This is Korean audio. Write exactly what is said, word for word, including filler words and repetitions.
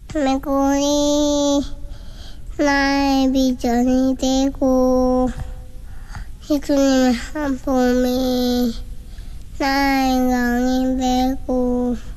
메고리 나의 비전이 되고 예수님의 한 봄이 나의 강이 되고